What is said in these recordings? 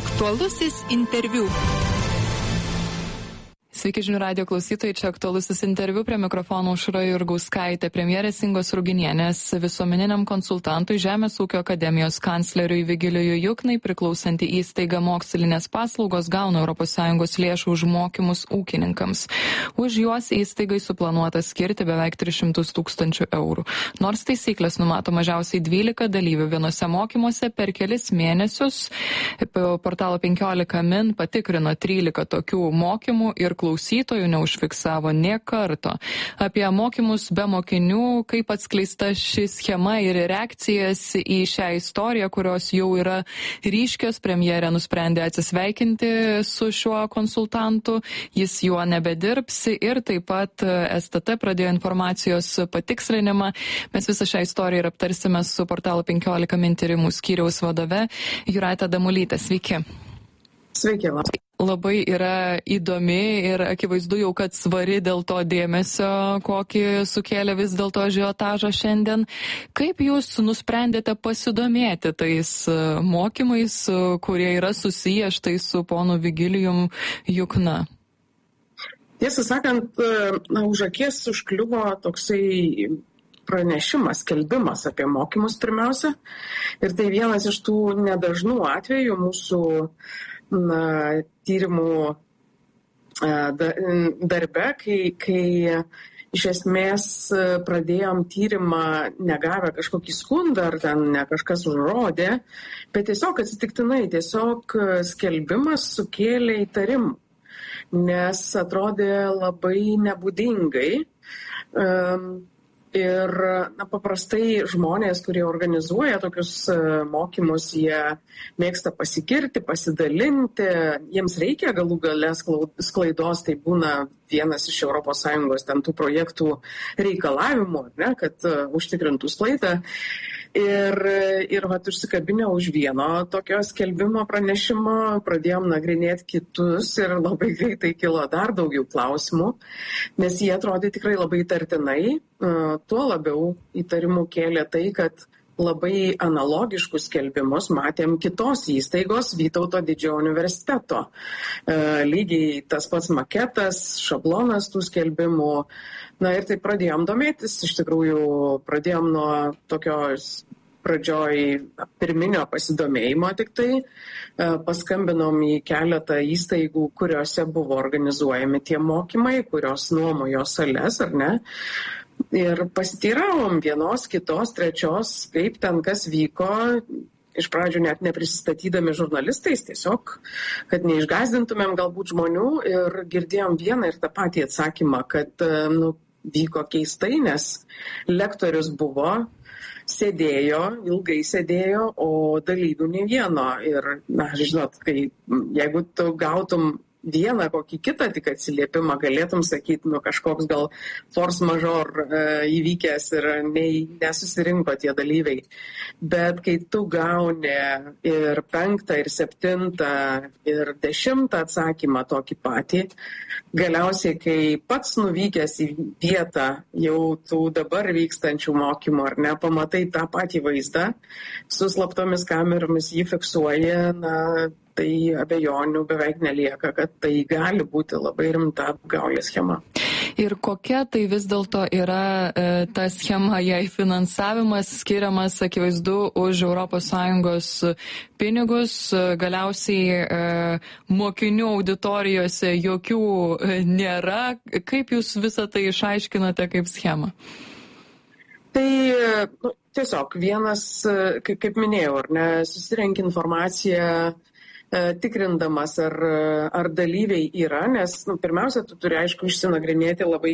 Aktualusis interviu. Sveiki žinių radijo klausytojai, čia aktualusis interviu, prie mikrofono Aušra Jurgauskaitė. Premjerės Ingos Ruginienės visuomeniniam konsultantui Žemės ūkio akademijos kancleriui Vigilijui Juknai priklausanti įstaiga Mokslinės paslaugos gauna ES lėšų už mokymus ūkininkams. Už juos įstaigai suplanuota skirti beveik 300 000 eurų. Nors taisyklės numato mažiausiai 12 dalyvių vienose mokymuose per kelis mėnesius, portalo 15 min patikrino 13 tokių mokymų ir klausytojų neužfiksavo nė karto. Apie mokymus be mokinių, kaip atskleista ši schema ir reakcijas į šią istoriją, kurios jau yra ryškios, premjerė nusprendė atsisveikinti su šiuo konsultantu, jis juo nebedirbs ir taip pat STT pradėjo informacijos patikslinimą. Mes visą šią istoriją ir aptarsime su portalo 15 min tyrimų skyriaus vadove Jūrate Damulyte. Sveiki. Sveiki. Labai yra įdomi ir akivaizdu jau, kad svari dėl to dėmesio, kokį sukėlė vis dėlto ažiotažą šiandien. Kaip jūs nusprendėte pasidomėti tais mokymais, kurie yra susiję štai su ponu Vigilijum Jukna? Tiesą sakant, už akies užkliuvo toksai pranešimas, skelbimas apie mokymus pirmiausia. Ir tai vienas iš tų nedažnų atvejų mūsų tyrimų darbe, kai iš esmės pradėjom tyrimą negavę kažkokį skundą, ar ten ne kažkas užrodė, bet tiesiog atsitiktinai, skelbimas sukėlė įtarimų, nes atrodė labai nebūdingai. Ir paprastai žmonės, kurie organizuoja tokius mokymus, jie mėgsta pasigirti, pasidalinti, jiems reikia galų gale sklaidos, tai būna vienas iš ES ten tų projektų reikalavimų, ne, kad užtikrintų sklaidą. Ir užsikabinę už vieno tokio skelbimo pranešimo, pradėjom nagrinėti kitus ir labai greitai kilo dar daugiau klausimų, nes jie atrodė tikrai labai įtartinai. Tuo labiau įtarimų kėlė tai, kad labai analogiškus skelbimus matėm kitos įstaigos Vytauto didžiojo universiteto. Lygiai tas pats maketas, šablonas tų skelbimų. Ir tai pradėjom domėtis, iš tikrųjų pradėjom nuo tokios pradžioj pirminio pasidomėjimo tik tai, paskambinom į keletą įstaigų, kuriuose buvo organizuojami tie mokymai, kurios nuomojo sales, ar ne. Ir pasiteiravom vienos, kitos, trečios, kaip ten kas vyko, iš pradžių net neprisistatydami žurnalistais, tiesiog, kad neišgąsdintumėm galbūt žmonių, ir girdėjom vieną ir tą patį atsakymą, kad vyko keistai, nes lektorius buvo, ilgai sėdėjo, o dalyvių ne vieno. Ir, žinot, jeigu tu gautum vieną kokį kitą tik atsiliepimą, galėtum sakyti, kažkoks gal force majeure įvykęs ir nesusirinko tie dalyviai. Bet kai tu gauni ir 5, ir 7, ir 10 atsakymą tokį patį, galiausiai, kai pats nuvykęs į vietą jau tų dabar vykstančių mokymų, ar ne, pamatai tą patį vaizdą, su slaptomis kameromis jį fiksuoja, tai abejonių beveik nelieka, kad tai gali būti labai rimta apgaulės schema. Ir kokia tai vis dėlto yra ta schema, jei finansavimas skiriamas, akivaizdu, už ES pinigus, galiausiai mokinių auditorijose jokių nėra. Kaip jūs visą tai išaiškinate kaip schemą? Tai tiesiog vienas, kaip minėjau, ar ne, susirenki informaciją, tikrindamas, ar dalyviai yra, nes pirmiausia, tu turi, aišku, išsinagrinėti labai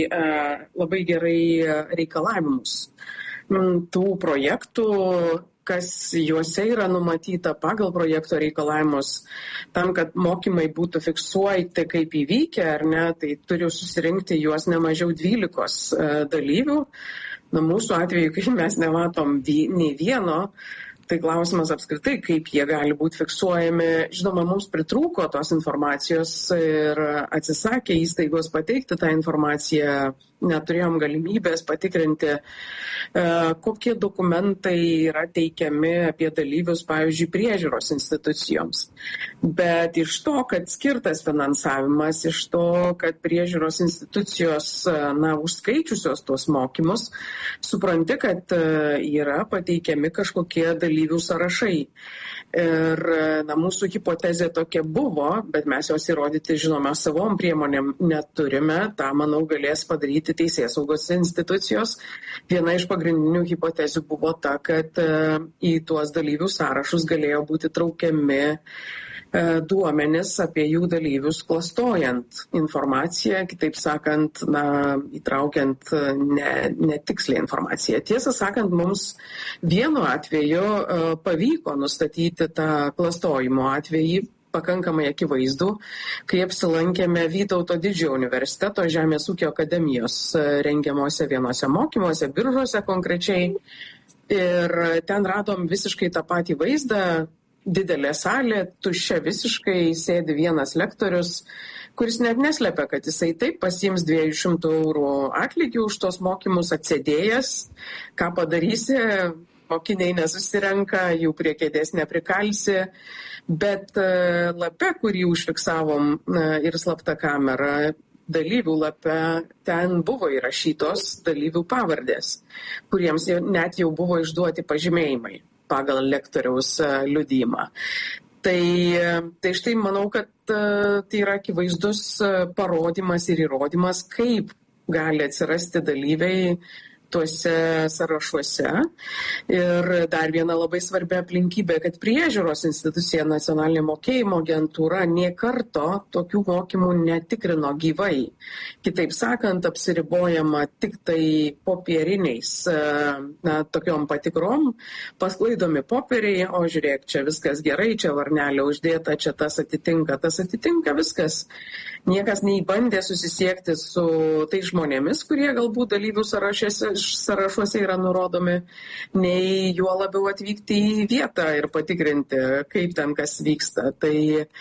gerai reikalavimus tų projektų, kas juose yra numatyta pagal projekto reikalavimus. Tam, kad mokymai būtų fiksuoti kaip įvykę, ar ne, tai turiu susirinkti juos ne mažiau 12 dalyvių. Mūsų atveju, kai mes nematom nei vieno, tai klausimas apskritai, kaip jie gali būti fiksuojami. Žinoma, mums pritrūko tos informacijos ir atsisakė įstaigos pateikti tą informaciją neturėjom galimybės patikrinti, kokie dokumentai yra teikiami apie dalyvius, pavyzdžiui, priežiūros institucijoms. Bet iš to, kad skirtas finansavimas, iš to, kad priežiūros institucijos, užskaičiusios tuos mokymus, supranti, kad yra pateikiami kažkokie dalyvių sąrašai. Ir mūsų hipotezė tokia buvo, bet mes jos įrodyti, žinome, savom priemonėm neturime. Ta, manau, galės padaryti teisėsaugos institucijos. Viena iš pagrindinių hipotezių buvo ta, kad į tuos dalyvių sąrašus galėjo būti traukiami duomenis apie jų dalyvius, klastojant informaciją, kitaip sakant, įtraukiant netikslę informaciją. Tiesą sakant, mums vienu atveju pavyko nustatyti tą klastojimo atvejį pakankamai akivaizdų, kai apsilankėme Vytauto Didžiojo universiteto Žemės ūkio akademijos rengiamuose vienose mokymuose, Biržuose konkrečiai. Ir ten radom visiškai tą patį vaizdą. Didelė salė, tuščia visiškai, sėdi vienas lektorius, kuris net neslepia, kad jisai taip pasiims 200 eurų atlygį už tos mokymus atsėdėjęs. Ką padarysi, mokiniai nesusirenka, jų prie kėdės neprikalsi. Bet lape, kurį užfiksavom ir slapta kamera, dalyvių lape, ten buvo įrašytos dalyvių pavardės, kuriems net jau buvo išduoti pažymėjimai pagal lektoriaus liudijimą. Tai štai manau, kad tai yra akivaizdus parodymas ir įrodymas, kaip gali atsirasti dalyviai tuose sąrašuose. Ir dar viena labai svarbi aplinkybė, kad priežiūros institucija Nacionalinė mokėjimo agentūra nė karto tokių mokymų netikrino gyvai. Kitaip sakant, apsiribojama tik tai popieriniais tokiom patikrom, pasklaidomi popieriai, o žiūrėk, čia viskas gerai, čia varnelė uždėta, čia tas atitinka, viskas. Niekas neįbandė susisiekti su tais žmonėmis, kurie galbūt dalyvių sąrašuose yra nurodomi, nei juo labiau atvykti į vietą ir patikrinti, kaip ten kas vyksta. Tai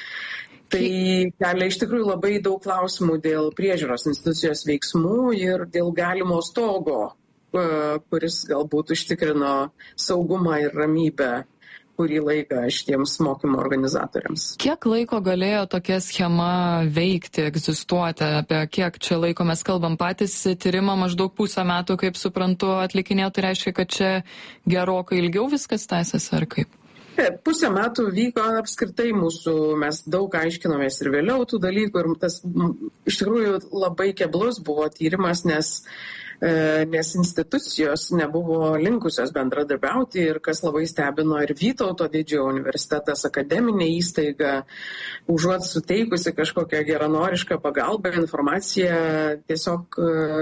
kelia iš tikrųjų labai daug klausimų dėl priežiūros institucijos veiksmų ir dėl galimo stogo, kuris galbūt užtikrino saugumą ir ramybę kurį laiką šitiems mokymo organizatoriams. Kiek laiko galėjo tokia schema veikti, egzistuoti? Apie kiek čia laiko mes kalbam? Patys tyrimą maždaug 1,5 metų, kaip suprantu, atlikinėjo, tai reiškia, kad čia gerokai ilgiau viskas tęsiasi, ar kaip? 1,5 metų vyko apskritai mes daug aiškinomės ir vėliau tų dalykų ir tas iš tikrųjų labai keblus buvo tyrimas, nes institucijos nebuvo linkusios bendradarbiauti ir kas labai stebino ir Vytauto Didžiojo universitetas, akademinė įstaiga, užuot suteikusi kažkokią geranorišką pagalbą, informaciją tiesiog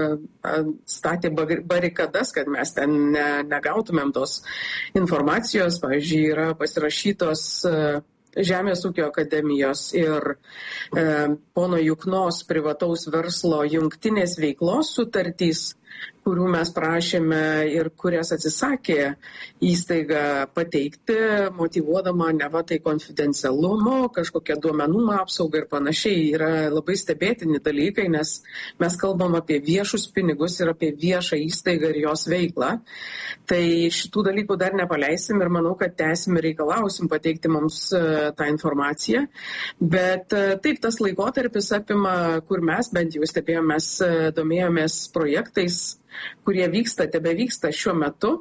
statė barikadas, kad mes ten negautumėm tos informacijos. Pavyzdžiui, yra pasirašytos Žemės ūkio akademijos ir pono Juknos privataus verslo jungtinės veiklos sutartys, kurių mes prašėme ir kurias atsisakė įstaiga pateikti, motyvuodama neva tai konfidencialumu, kažkokia duomenų apsauga ir panašiai. Yra labai stebėtini dalykai, nes mes kalbam apie viešus pinigus ir apie viešą įstaigą ir jos veiklą. Tai šitų dalykų dar nepaleisim ir manau, kad tęsim ir reikalausim pateikti mums tą informaciją. Bet taip, tas laikotarpis apima, kur mes bent jau stebėjomės, domėjomės projektais, kurie tebevyksta šiuo metu.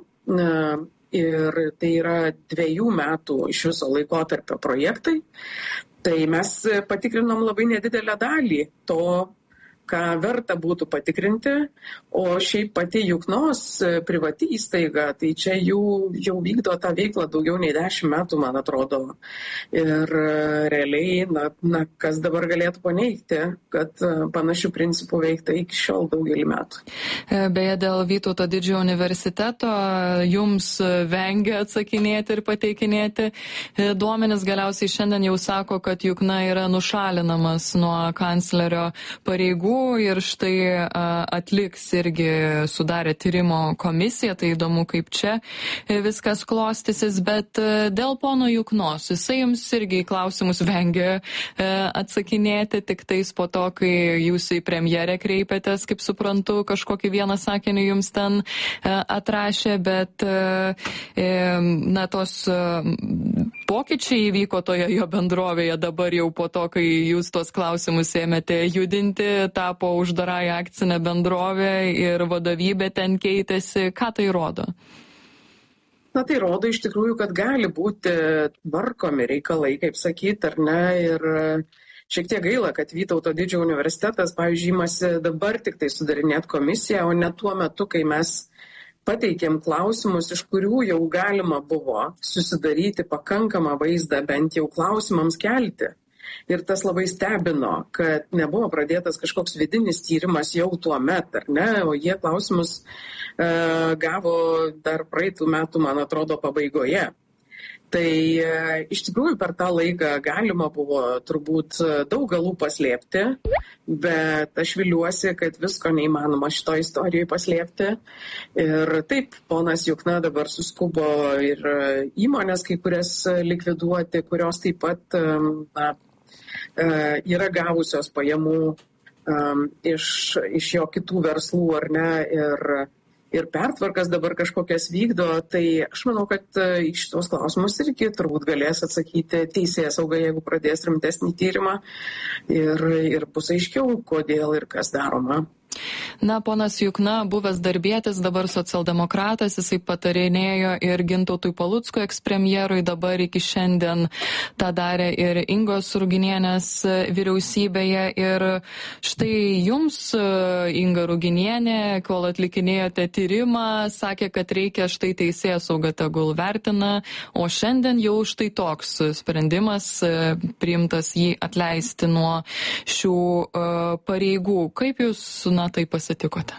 Ir tai yra 2 metų iš viso laikotarpio projektai. Tai mes patikrinom labai nedidelę dalį to, ką verta būtų patikrinti, o šiaip pati Juknos privati įstaiga, tai čia jau vykdo tą veiklą daugiau nei 10 metų, man atrodo. Ir realiai, kas dabar galėtų paneigti, kad panašių principų veikta iki šiol daugelį metų. Beje, dėl Vytauto Didžiojo universiteto jums vengia atsakinėti ir pateikinėti duomenis. Galiausiai šiandien jau sako, kad Jukna yra nušalinamas nuo kanclerio pareigų. ir štai atliks irgi sudarė tyrimo komisiją, tai įdomu, kaip čia viskas klostysis, bet dėl pono Juknos, jisai jums irgi į klausimus vengia atsakinėti, tik tais po to, kai jūs į premjerę kreipėtės, kaip suprantu, kažkokį vieną sakinį jums ten atrašė, bet na, tos pokyčiai įvyko toje jo bendrovėje dabar jau po to, kai jūs tos klausimus ėmėte judinti, tapo uždarąją akcinę bendrovę ir vadovybė ten keitėsi. Ką tai rodo? Na, tai rodo iš tikrųjų, kad gali būti tvarkomi reikalai, kaip sakyti, ar ne, ir šiek tiek gaila, kad Vytauto didžiojo universitetas, pavyzdžiui, imasi dabar tik tai sudarinėti komisiją, o ne tuo metu, kai mes pateikėm klausimus, iš kurių jau galima buvo susidaryti pakankamą vaizdą, bent jau klausimams kelti. Ir tas labai stebino, kad nebuvo pradėtas kažkoks vidinis tyrimas jau tuo metu, ar ne, o jie klausimus gavo dar praeitų metų, man atrodo, pabaigoje. Tai iš tikrųjų per tą laiką galima buvo turbūt daug galų paslėpti, bet aš viliuosi, kad visko neįmanoma šito istorijoje paslėpti. Ir taip, ponas Jukna dabar suskubo ir įmonės kai kurias likviduoti, kurios taip pat yra gavusios pajamų iš jo kitų verslų, ar ne, ir pertvarkas dabar kažkokias vykdo, tai aš manau, kad į šitos klausimus irgi turbūt galės atsakyti teisėsauga, jeigu pradės rimtesnį tyrimą ir bus aiškiau, kodėl ir kas daroma. Na, ponas Jukna, buvęs darbietis, dabar socialdemokratas, jisai patarinėjo ir Gintautui Paluckui, ekspremjerui, dabar iki šiandien tą darė ir Ingos Ruginienės vyriausybėje. Ir štai jums, Inga Ruginienė, kol atlikinėjote tyrimą, sakė, kad reikia štai teisėsauga tegul vertina, o šiandien jau štai toks sprendimas priimtas jį atleisti nuo šių pareigų. Kaip jūs, tai pasitikote?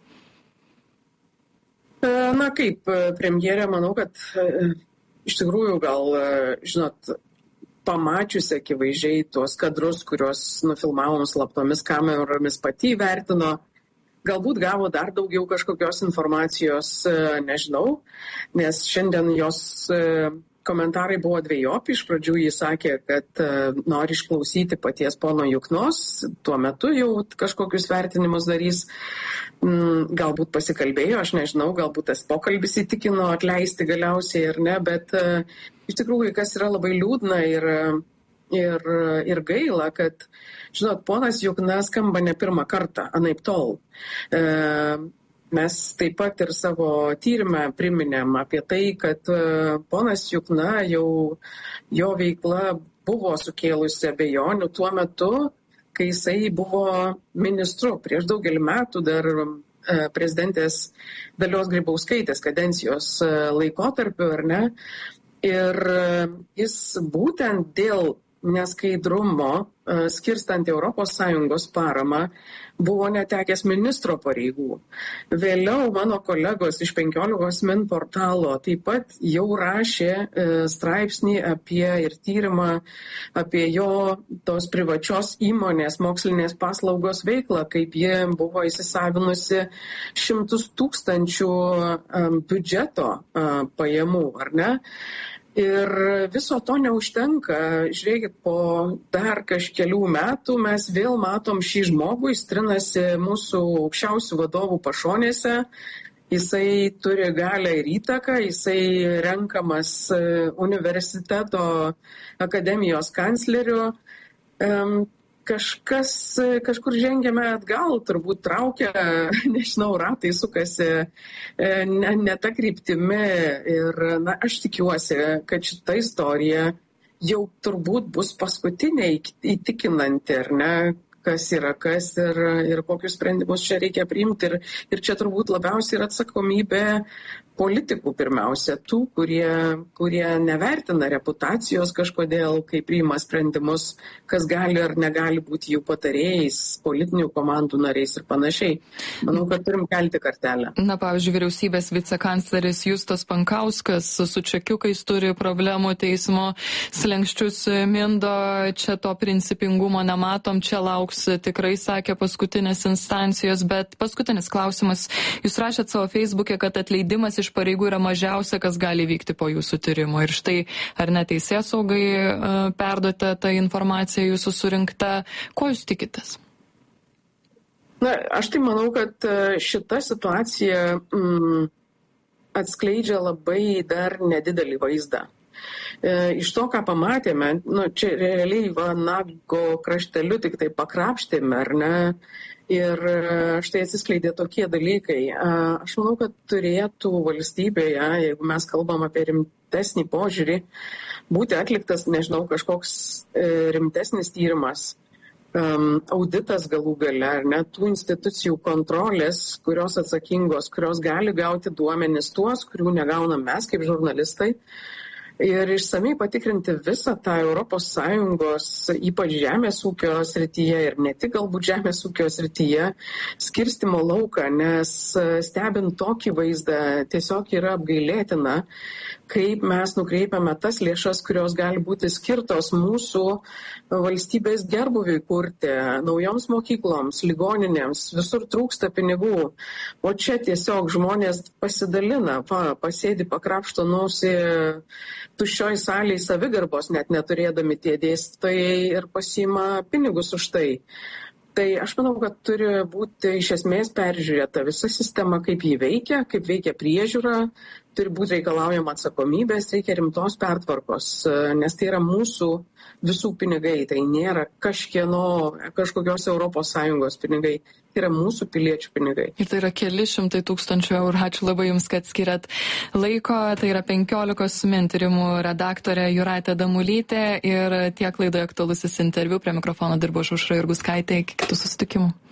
Na kaip, premjerė, manau, kad iš tikrųjų gal, žinot, pamačiusi akivaizdžiai tuos kadrus, kuriuos nufilmavom slaptomis kameromis, pati įvertino, galbūt gavo dar daugiau kažkokios informacijos, nežinau, nes šiandien jos komentarai buvo dvejopi. Iš pradžių jis sakė, kad nori išklausyti paties pono Juknos, tuo metu jau kažkokius vertinimus darys, galbūt pasikalbėjo, aš nežinau, galbūt tas pokalbis įtikino atleisti galiausiai ir ne, bet iš tikrųjų, kas yra labai liūdna ir gaila, kad, žinot, ponas Jukna skamba ne pirmą kartą, anaip tol. Mes taip pat ir savo tyrime priminėm apie tai, kad ponas Jukna jau jo veikla buvo sukėlusi abejonių tuo metu, kai jisai buvo ministru prieš daugelį metų dar prezidentės Dalios Grybauskaitės kadencijos laikotarpiu, ar ne? Ir jis būtent dėl neskaidrumo, skirstant ES paramą, buvo netekęs ministro pareigų. Vėliau mano kolegos iš 15 min portalo taip pat jau rašė straipsnį apie ir tyrimą apie jo tos privačios įmonės mokslinės paslaugos veiklą, kaip jie buvo įsisavinusi 100 000 biudžeto pajamų, ar ne? Ir viso to neužtenka. Žiūrėkit, po dar kažkelių metų mes vėl matom šį žmogų, jis trinasi mūsų aukščiausių vadovų pašonėse, jisai turi galią ir įtaką, jisai renkamas universiteto akademijos kancleriu. Kažkur žengiame atgal, turbūt traukia, nežinau, ratai sukasi ne ta kryptimi ir na, aš tikiuosi, kad šita istorija jau turbūt bus paskutinė įtikinanti, ar ne, kas yra kas ir kokius sprendimus čia reikia priimti. Ir čia turbūt labiausiai yra atsakomybė politikų pirmiausia, tų, kurie nevertina reputacijos kažkodėl, kai priima sprendimus, kas gali ar negali būti jų patarėjais, politinių komandų nariais ir panašiai. Manau, kad turim kelti kartelę. Na, pavyzdžiui, vyriausybės vicekancleris Justas Pankauskas su čekiukais turi problemų, teismo slenkščius mindo, čia to principingumo nematom, čia lauk sulauks, tikrai sakė paskutinės instancijos, bet paskutinis klausimas. Jūs rašėt savo Facebook'e, kad atleidimas iš pareigų yra mažiausia, kas gali vykti po jūsų tyrimo. Ir štai, ar neteisėsaugai perduote tą informaciją jūsų surinkta? Ko jūs tikitės? Na, aš tai manau, kad šita situacija atskleidžia labai dar nedidelį vaizdą. Iš to, ką pamatėme, čia realiai nago krašteliu tik tai pakrapštėme, ar ne? Ir štai atsiskleidė tokie dalykai. Aš manau, kad turėtų valstybėje, jeigu mes kalbam apie rimtesnį požiūrį, būti atliktas, nežinau, kažkoks rimtesnis tyrimas, auditas galų gale, ar ne, tų institucijų kontrolės, kurios atsakingos, kurios gali gauti duomenis tuos, kurių negaunam mes kaip žurnalistai. Ir išsamei patikrinti visą tą ES, ypač žemės ūkio srityje ir ne tik galbūt žemės ūkio srityje, skirstimo lauką, nes stebint tokį vaizdą tiesiog yra apgailėtina, kaip mes nukreipiame tas lėšas, kurios gali būti skirtos mūsų valstybės gerbūviui kurti, naujoms mokykloms, ligoninėms, visur trūksta pinigų. O čia tiesiog žmonės pasidalina, pasėdi, pakrapšto nosį tuščioj salėj savigarbos, net neturėdami tie dėstytojai ir pasiima pinigus už tai. Tai aš manau, kad turi būti iš esmės peržiūrėta visa sistema, kaip jį veikia, kaip veikia priežiūra, turi būti reikalaujama atsakomybės, reikia rimtos pertvarkos, nes tai yra mūsų visų pinigai, tai nėra kažkokios ES pinigai, tai yra mūsų piliečių pinigai. Ir tai yra keli šimtai tūkstančių eurų. Ačiū labai Jums, kad skiriat laiko. Tai yra 15 min tyrimų redaktorė Jūratė Damulytė ir tiek laidoje aktualusis interviu. Prie mikrofono dirbo Aušra Jurgauskaitė. Iki kitų susitikimų.